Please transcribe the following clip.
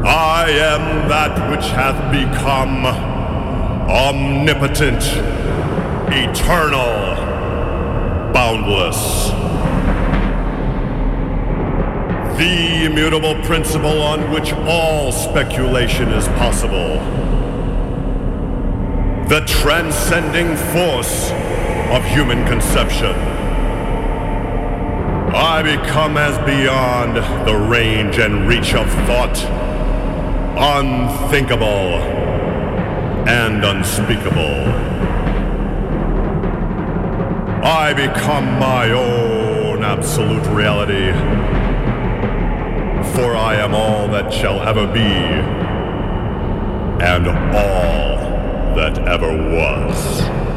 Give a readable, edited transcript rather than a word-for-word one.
I am that which hath become omnipotent, eternal, boundless. The immutable principle on which all speculation is possible. The transcending force of human conception. I become as beyond the range and reach of thought, unthinkable and unspeakable. I become my own absolute reality, for I am all that shall ever be, and all that ever was.